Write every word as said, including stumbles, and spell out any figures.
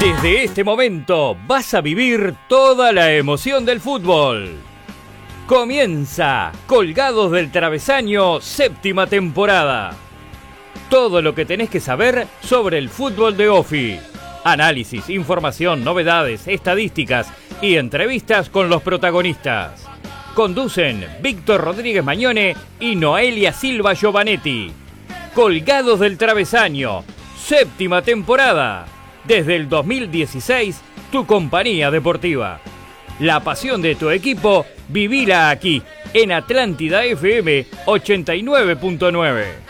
Desde este momento vas a vivir toda la emoción del fútbol. Comienza Colgados del Travesaño, séptima temporada. Todo lo que tenés que saber sobre el fútbol de Ofi. Análisis, información, novedades, estadísticas y entrevistas con los protagonistas. Conducen Víctor Rodríguez Mañone y Noelia Silva Giovanetti. Colgados del Travesaño, séptima temporada. Desde el dos mil dieciséis, tu compañía deportiva. La pasión de tu equipo, vivila aquí, en Atlántida F M ochenta y nueve punto nueve.